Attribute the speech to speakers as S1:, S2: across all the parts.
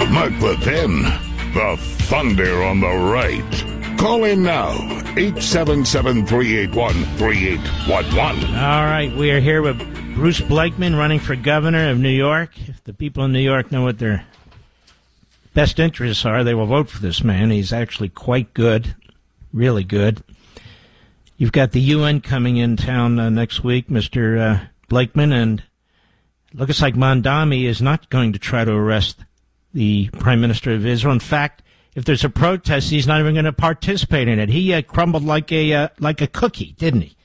S1: Mark Levin, the Thunder on the right. Call in now, 877-381-3811.
S2: All right, we are here with Bruce Blakeman running for governor of New York. If the people in New York know what their best interests are, they will vote for this man. He's actually quite good, really good. You've got the UN coming in town next week, Mr. Blakeman, and it looks like Mondami is not going to try to arrest the Prime Minister of Israel. In fact, if there's a protest, he's not even going to participate in it. He crumbled like a cookie, didn't he?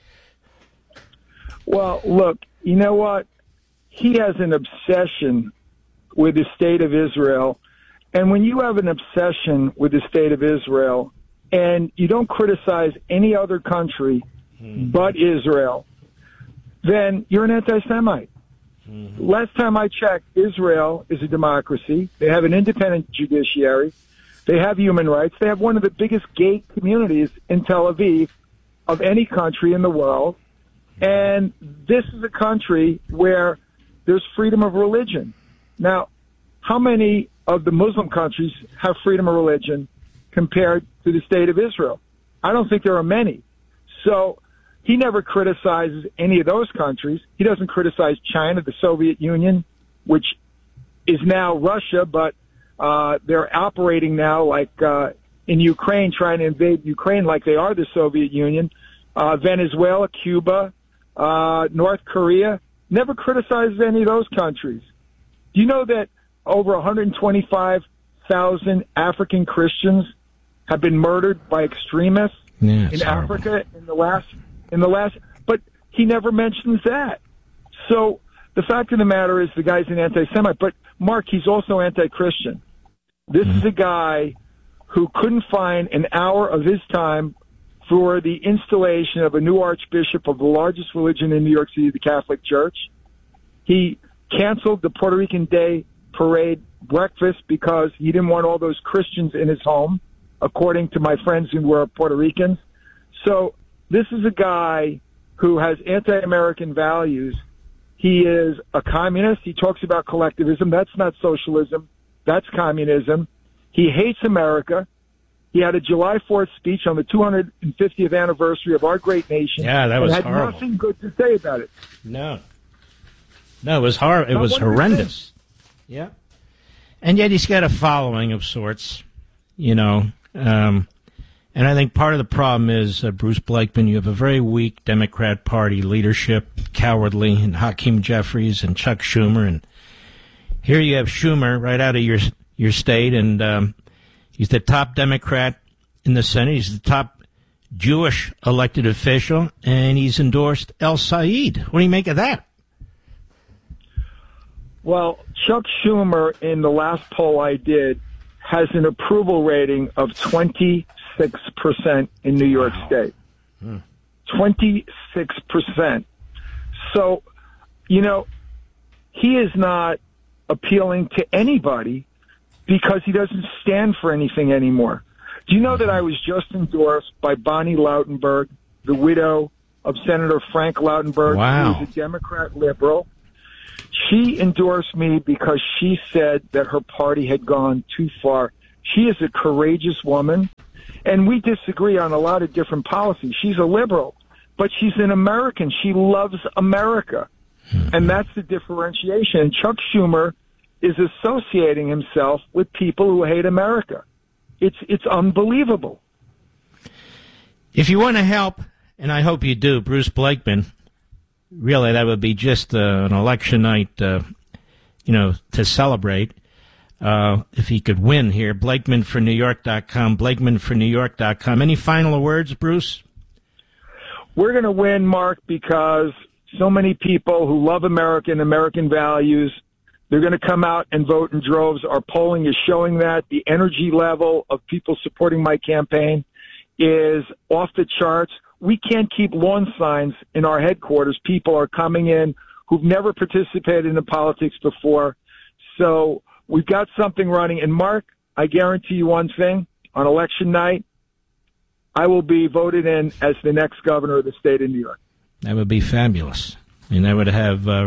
S3: Well, look, you know what? He has an obsession with the state of Israel. And when you have an obsession with the state of Israel and you don't criticize any other country but Israel, then you're an anti-Semite. Last time I checked, Israel is a democracy. They have an independent judiciary. They have human rights. They have one of the biggest gay communities in Tel Aviv of any country in the world. And this is a country where there's freedom of religion. Now, how many of the Muslim countries have freedom of religion compared to the state of Israel? I don't think there are many. So he never criticizes any of those countries. He doesn't criticize China, the Soviet Union, which is now Russia, but they're operating now like in Ukraine, trying to invade Ukraine like they are the Soviet Union. Venezuela, Cuba, North Korea, never criticizes any of those countries. Do you know that over 125,000 African Christians have been murdered by extremists in Africa in the last? But he never mentions that. So the fact of the matter is the guy's an anti-Semite. But, Mark, he's also anti-Christian. This is a guy who couldn't find an hour of his time for the installation of a new archbishop of the largest religion in New York City, the Catholic Church. He canceled the Puerto Rican Day Parade breakfast because he didn't want all those Christians in his home, according to my friends who were Puerto Ricans. So this is a guy who has anti-American values. He is a communist. He talks about collectivism. That's not socialism. That's communism. He hates America. He had a July 4th speech on the 250th anniversary of our great nation.
S2: Yeah, that was
S3: and had
S2: horrible.
S3: Nothing good to say about it.
S2: No, it was horrible. It was horrendous. Yeah, and yet he's got a following of sorts, you know. And I think part of the problem is, Bruce Blakeman, you have a very weak Democrat Party leadership, cowardly, and Hakeem Jeffries and Chuck Schumer, and here you have Schumer right out of your state, and he's the top Democrat in the Senate. He's the top Jewish elected official, and he's endorsed El Said. What do you make of that?
S3: Well, Chuck Schumer, in the last poll I did, has an approval rating of 26% in New York State. 26%. So, you know, he is not appealing to anybody because he doesn't stand for anything anymore. Do you know that I was just endorsed by Bonnie Lautenberg, the widow of Senator Frank Lautenberg,
S2: Wow.
S3: who is a Democrat liberal? She endorsed me because she said that her party had gone too far. She is a courageous woman, and we disagree on a lot of different policies. She's a liberal, but she's an American. She loves America, and that's the differentiation. And Chuck Schumer is associating himself with people who hate America. It's unbelievable.
S2: If you want to help, and I hope you do, Bruce Blakeman, really that would be just an election night, to celebrate. If he could win here, BlakemanForNewYork.com, BlakemanForNewYork.com. Any final words, Bruce?
S3: We're going to win, Mark, because so many people who love America and American values, they're going to come out and vote in droves. Our polling is showing that. The energy level of people supporting my campaign is off the charts. We can't keep lawn signs in our headquarters. People are coming in who've never participated in politics before. So we've got something running. And, Mark, I guarantee you one thing. On election night, I will be voted in as the next governor of the state of New York.
S2: That would be fabulous. And that would have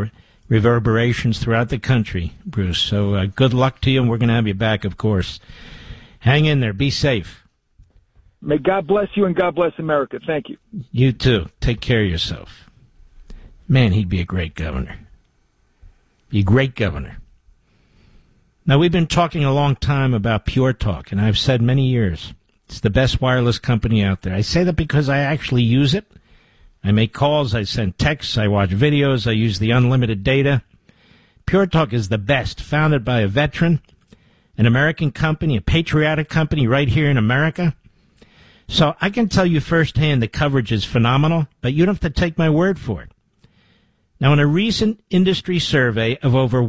S2: reverberations throughout the country, Bruce. So good luck to you, and we're going to have you back, of course. Hang in there. Be safe.
S3: May God bless you and God bless America. Thank you.
S2: You too. Take care of yourself. Man, he'd be a great governor. Be a great governor. Now, we've been talking a long time about Pure Talk, and I've said many years it's the best wireless company out there. I say that because I actually use it. I make calls, I send texts, I watch videos, I use the unlimited data. Pure Talk is the best, founded by a veteran, an American company, a patriotic company right here in America. So I can tell you firsthand the coverage is phenomenal, but you don't have to take my word for it. Now, in a recent industry survey of over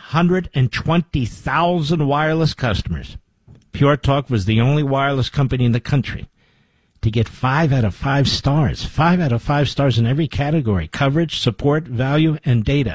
S2: 120,000 wireless customers, Pure Talk was the only wireless company in the country to get 5 out of 5 stars. 5 out of 5 stars in every category: coverage, support, value, and data.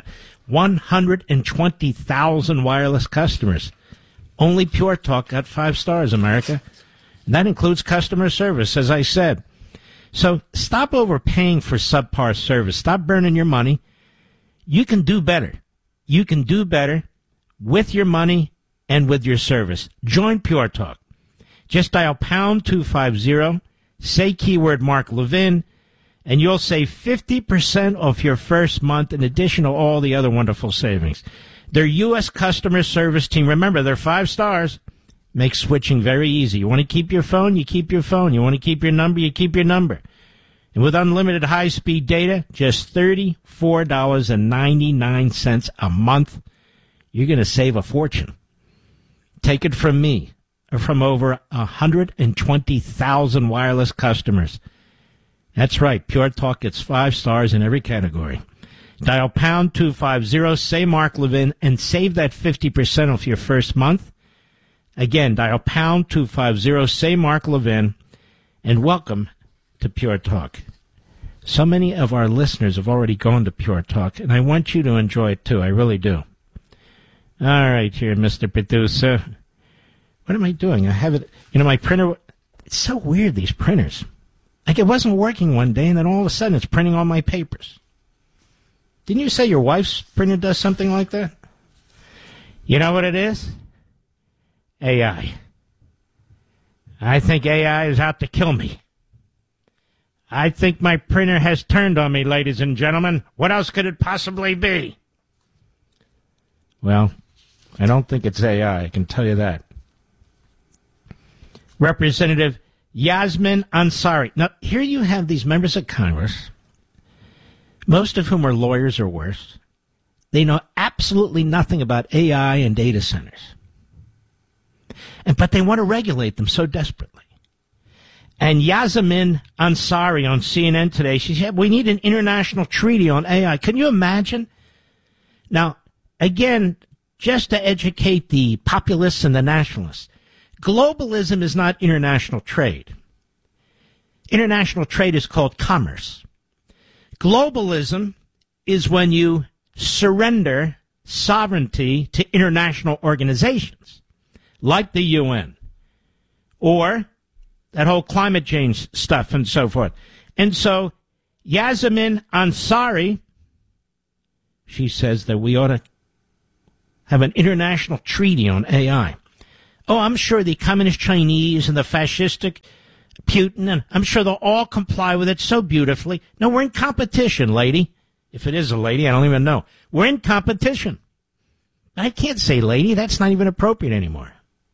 S2: 120,000 wireless customers. Only Pure Talk got 5 stars, America. And that includes customer service, as I said. So stop overpaying for subpar service. Stop burning your money. You can do better. You can do better with your money and with your service. Join Pure Talk. Just dial pound 250, say keyword Mark Levin, and you'll save 50% off your first month in addition to all the other wonderful savings. Their U.S. customer service team, remember, they're 5 stars, makes switching very easy. You want to keep your phone, you keep your phone. You want to keep your number, you keep your number. And with unlimited high-speed data, just $34.99 a month, you're going to save a fortune. Take it from me, or from over 120,000 wireless customers. That's right, Pure Talk gets 5 stars in every category. Dial pound 250, say Mark Levin, and save that 50% off your first month. Again, dial pound 250, say Mark Levin, and welcome to Pure Talk. So many of our listeners have already gone to Pure Talk, and I want you to enjoy it too. I really do. All right, here, Mr. Producer. What am I doing? I have it, my printer. It's so weird, these printers. Like, it wasn't working one day, and then all of a sudden it's printing all my papers. Didn't you say your wife's printer does something like that? You know what it is? AI. I think AI is out to kill me. I think my printer has turned on me, ladies and gentlemen. What else could it possibly be? Well, I don't think it's AI, I can tell you that. Representative Yasmin Ansari. Now, here you have these members of Congress, most of whom are lawyers or worse. They know absolutely nothing about AI and data centers. But they want to regulate them so desperately. And Yasmin Ansari on CNN today, she said, we need an international treaty on AI. Can you imagine? Now, again, just to educate the populists and the nationalists, globalism is not international trade. International trade is called commerce. Globalism is when you surrender sovereignty to international organizations, like the UN, or that whole climate change stuff and so forth. And so Yasmin Ansari, she says that we ought to have an international treaty on AI. Oh, I'm sure the communist Chinese and the fascistic Putin, and I'm sure they'll all comply with it so beautifully. No, we're in competition, lady. If it is a lady, I don't even know. We're in competition. I can't say lady. That's not even appropriate anymore.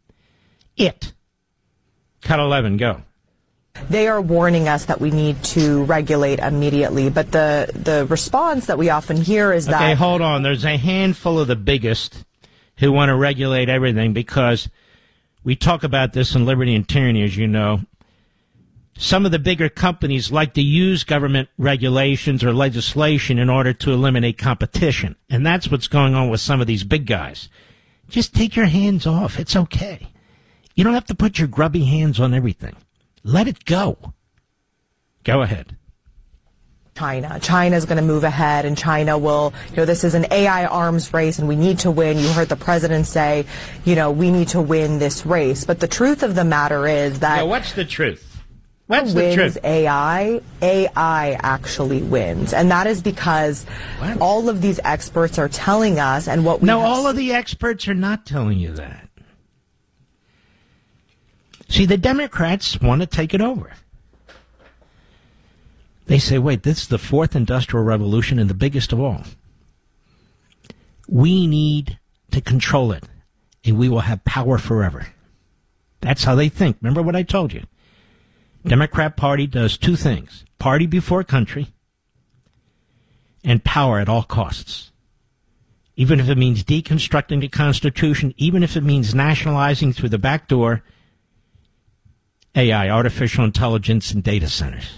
S2: Cut 11, go.
S4: They are warning us that we need to regulate immediately, but the response that we often hear is that...
S2: Okay, hold on. There's a handful of the biggest who want to regulate everything because we talk about this in Liberty and Tyranny, as you know. Some of the bigger companies like to use government regulations or legislation in order to eliminate competition, and that's what's going on with some of these big guys. Just take your hands off. It's okay. You don't have to put your grubby hands on everything. Let it go. Go ahead.
S4: China is going to move ahead, and China will, this is an AI arms race, and we need to win. You heard the president say, we need to win this race. But the truth of the matter is that...
S2: What's the truth? What's the
S4: wins
S2: truth?
S4: AI actually wins. And that is because all of these experts are telling us, and what we
S2: No, all of the experts are not telling you that. See, the Democrats want to take it over. They say, wait, this is the fourth industrial revolution and the biggest of all. We need to control it, and we will have power forever. That's how they think. Remember what I told you? Democrat Party does two things: party before country and power at all costs. Even if it means deconstructing the Constitution, even if it means nationalizing through the back door AI, artificial intelligence, and data centers.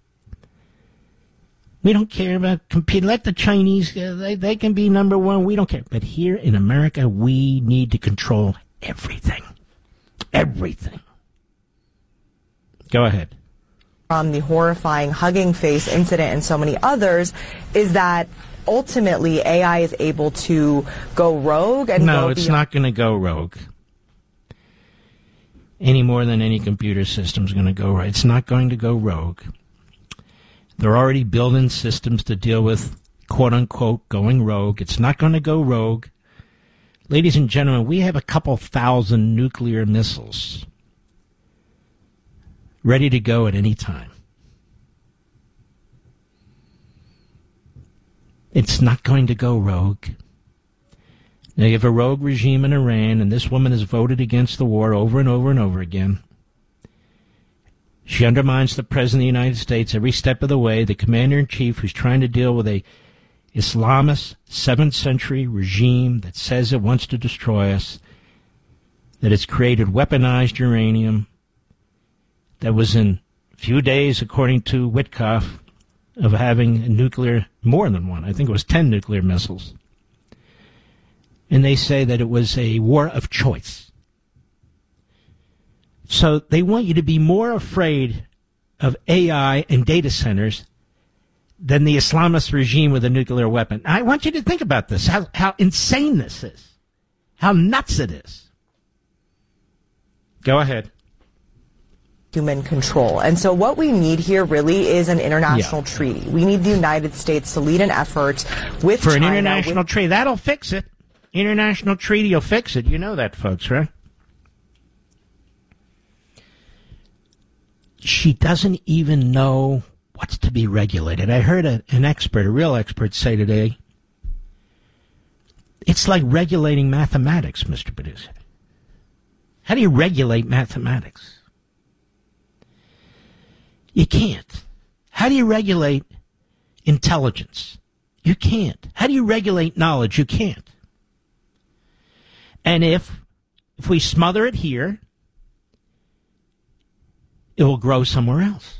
S2: We don't care about competing. Let the Chinese, they can be number one. We don't care. But here in America, we need to control everything. Everything. Go ahead.
S4: From the horrifying Hugging Face incident and so many others is that ultimately AI is able to go rogue and
S2: no, it's not going to go rogue. Any more than any computer system is going to go rogue. It's not going to go rogue. They're already building systems to deal with, quote-unquote, going rogue. It's not going to go rogue. Ladies and gentlemen, we have a couple thousand nuclear missiles ready to go at any time. It's not going to go rogue. Now, you have a rogue regime in Iran, and this woman has voted against the war over and over and over again. She undermines the President of the United States every step of the way, the Commander-in-Chief who's trying to deal with a Islamist 7th century regime that says it wants to destroy us, that has created weaponized uranium, that was in a few days, according to Witkoff, of having a nuclear, more than one, I think it was 10 nuclear missiles. And they say that it was a war of choice. So they want you to be more afraid of AI and data centers than the Islamist regime with a nuclear weapon. I want you to think about this, how insane this is, how nuts it is. Go ahead.
S4: Human control. And so what we need here really is an international treaty. We need the United States to lead an effort with China.
S2: For an international treaty. That'll fix it. International treaty will fix it. You know that, folks, right? She doesn't even know what's to be regulated. I heard an expert, a real expert, say today, it's like regulating mathematics, Mr. Producer. How do you regulate mathematics? You can't. How do you regulate intelligence? You can't. How do you regulate knowledge? You can't. And if we smother it here, it will grow somewhere else.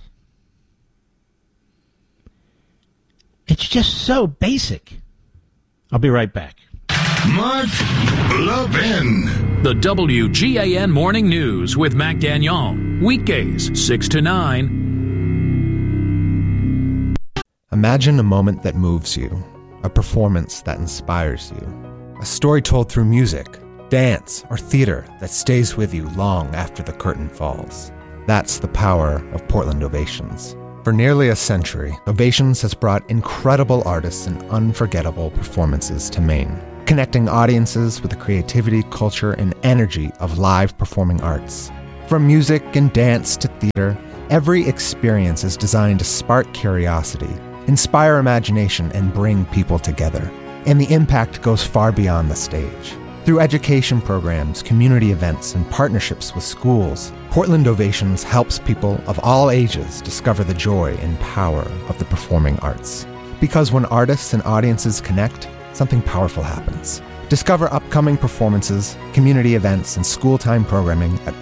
S2: It's just so basic. I'll be right back.
S1: Mark Levin.
S5: The WGAN Morning News with Mac Dagnon. Weekdays, 6 to 9.
S6: Imagine a moment that moves you, a performance that inspires you, a story told through music, dance, or theater that stays with you long after the curtain falls. That's the power of Portland Ovations. For nearly a century, Ovations has brought incredible artists and unforgettable performances to Maine, connecting audiences with the creativity, culture, and energy of live performing arts. From music and dance to theater, every experience is designed to spark curiosity, inspire imagination, and bring people together. And the impact goes far beyond the stage. Through education programs, community events, and partnerships with schools, Portland Ovations helps people of all ages discover the joy and power of the performing arts. Because when artists and audiences connect, something powerful happens. Discover upcoming performances, community events, and school-time programming at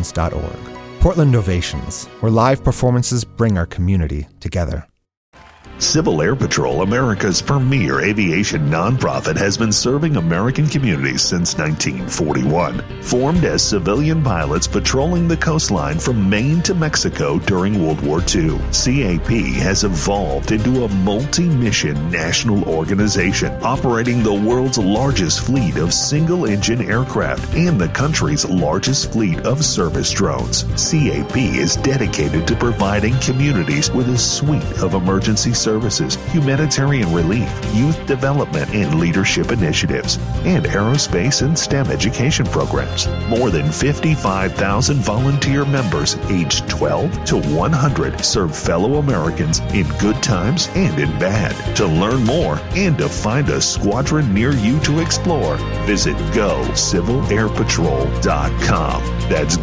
S6: portlandovations.org. Portland Ovations, where live performances bring our community together.
S7: Civil Air Patrol, America's premier aviation nonprofit, has been serving American communities since 1941. Formed as civilian pilots patrolling the coastline from Maine to Mexico during World War II, CAP has evolved into a multi-mission national organization operating the world's largest fleet of single-engine aircraft and the country's largest fleet of service drones. CAP is dedicated to providing communities with a suite of emergency services, humanitarian relief, youth development and leadership initiatives, and aerospace and STEM education programs. More than 55,000 volunteer members aged 12 to 100 serve fellow Americans in good times and in bad. To learn more and to find a squadron near you to explore, visit GoCivilAirPatrol.com. That's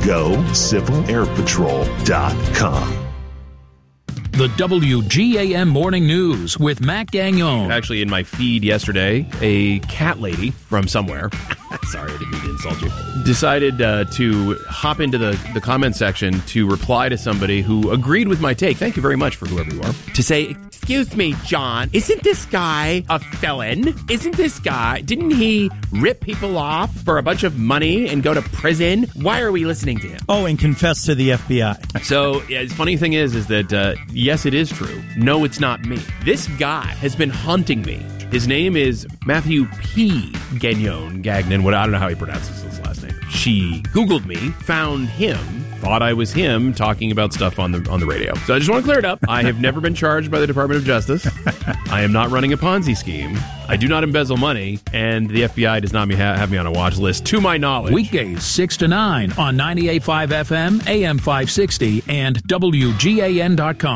S7: GoCivilAirPatrol.com.
S5: The WGAM Morning News with Mac Gagnon.
S8: Actually, in my feed yesterday, a cat lady from somewhere, sorry, I didn't mean to insult you, decided to hop into the comment section to reply to somebody who agreed with my take. Thank you very much for whoever you are. To say, excuse me, John, isn't this guy a felon? Isn't this guy, didn't he rip people off for a bunch of money and go to prison? Why are we listening to him?
S9: Oh, and confess to the FBI.
S8: So, the funny thing is that, yes, it is true. No, it's not me. This guy has been hunting me. His name is Matthew P. Gagnon, I don't know how he pronounces his last name. She Googled me, found him, thought I was him talking about stuff on the radio. So I just want to clear it up. I have never been charged by the Department of Justice. I am not running a Ponzi scheme. I do not embezzle money, and the FBI does not have me on a watch list, to my knowledge.
S5: Weekdays 6 to 9 on 98.5 FM, AM 560, and WGAN.com.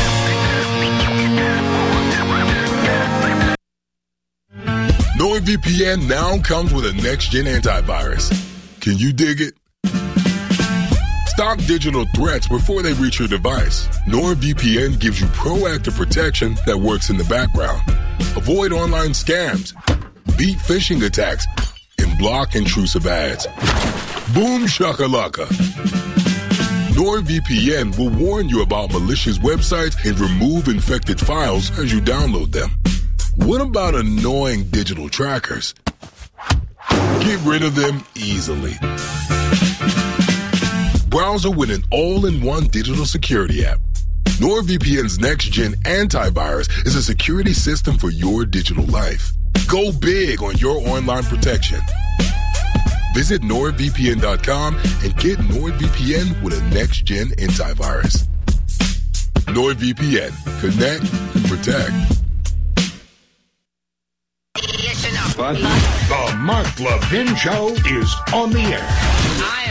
S10: NordVPN now comes with a next-gen antivirus. Can you dig it? Stop digital threats before they reach your device. NordVPN gives you proactive protection that works in the background. Avoid online scams, beat phishing attacks, and block intrusive ads. Boom shakalaka. NordVPN will warn you about malicious websites and remove infected files as you download them. What about annoying digital trackers? Get rid of them easily. Browser with an all-in-one digital security app. NordVPN's next-gen antivirus is a security system for your digital life. Go big on your online protection. Visit NordVPN.com and get NordVPN with a next-gen antivirus. NordVPN. Connect and protect.
S1: The Mark Levin Show is on the air.